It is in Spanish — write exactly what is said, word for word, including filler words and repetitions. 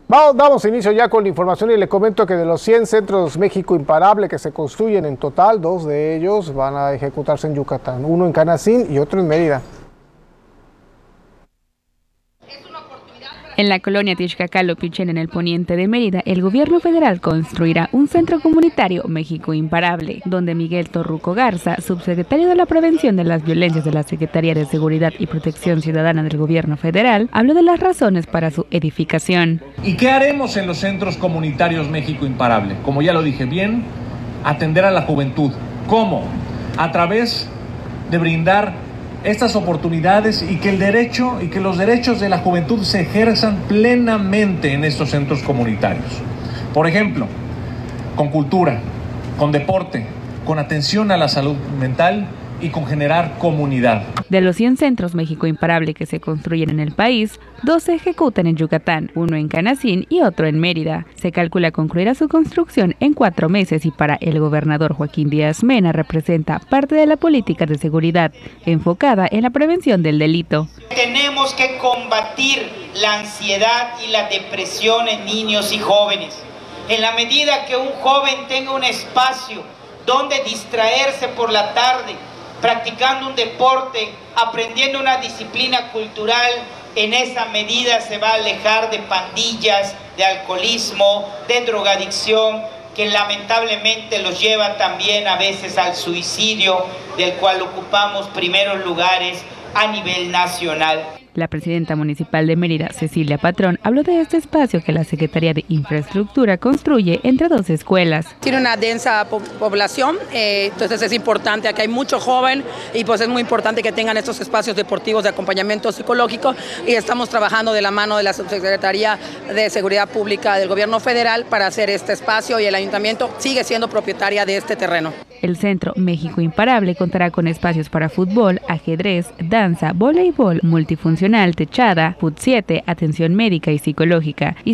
Vamos, damos inicio ya con la información y le comento que de los cien centros México Imparable que se construyen en total, dos de ellos van a ejecutarse en Yucatán, uno en Canacín y otro en Mérida. En la colonia Tixcacalo-Pichén, en el poniente de Mérida, el gobierno federal construirá un centro comunitario México Imparable, donde Miguel Torruco Garza, subsecretario de la Prevención de las Violencias de la Secretaría de Seguridad y Protección Ciudadana del gobierno federal, habló de las razones para su edificación. ¿Y qué haremos en los centros comunitarios México Imparable? Como ya lo dije bien, atender a la juventud. ¿Cómo? A través de brindar estas oportunidades y que el derecho y que los derechos de la juventud se ejerzan plenamente en estos centros comunitarios. Por ejemplo, con cultura, con deporte, con atención a la salud mental y con generar comunidad. De los cien centros México Imparable que se construyen en el país, dos se ejecutan en Yucatán, uno en Canacín y otro en Mérida. Se calcula concluirá su construcción en cuatro meses y para el gobernador Joaquín Díaz Mena representa parte de la política de seguridad enfocada en la prevención del delito. Tenemos que combatir la ansiedad y la depresión en niños y jóvenes. En la medida que un joven tenga un espacio donde distraerse por la tarde, practicando un deporte, aprendiendo una disciplina cultural, en esa medida se va a alejar de pandillas, de alcoholismo, de drogadicción, que lamentablemente los lleva también a veces al suicidio, del cual ocupamos primeros lugares a nivel nacional. La presidenta municipal de Mérida, Cecilia Patrón, habló de este espacio que la Secretaría de Infraestructura construye entre dos escuelas. Tiene una densa po población, eh, entonces es importante, aquí hay mucho joven y pues es muy importante que tengan estos espacios deportivos de acompañamiento psicológico y estamos trabajando de la mano de la Subsecretaría de Seguridad Pública del Gobierno Federal para hacer este espacio y el Ayuntamiento sigue siendo propietaria de este terreno. El Centro México Imparable contará con espacios para fútbol, ajedrez, danza, voleibol, multifuncional, techada, fut siete, atención médica y psicológica y